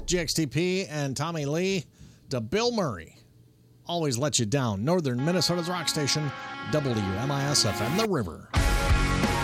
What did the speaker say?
GXTP and Tommy Lee to Bill Murray. Always Let You Down. Northern Minnesota's rock station, WMIS FM, The River.